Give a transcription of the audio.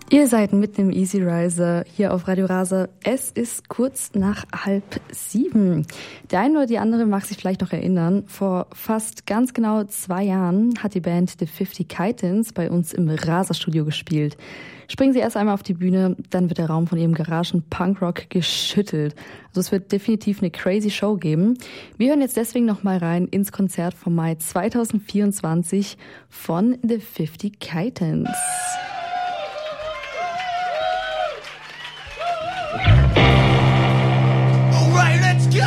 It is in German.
Ihr seid mitten im Easy Riser hier auf Radio Rasa. Es ist kurz nach 6:30. Der eine oder die andere mag sich vielleicht noch erinnern. Vor fast ganz genau 2 Jahren hat die Band The 50 Kitens bei uns im Rasa-Studio gespielt. Springen sie erst einmal auf die Bühne, dann wird der Raum von ihrem Garagen-Punkrock geschüttelt. Also es wird definitiv eine crazy Show geben. Wir hören jetzt deswegen noch mal rein ins Konzert vom Mai 2024 von The 50 Kitens.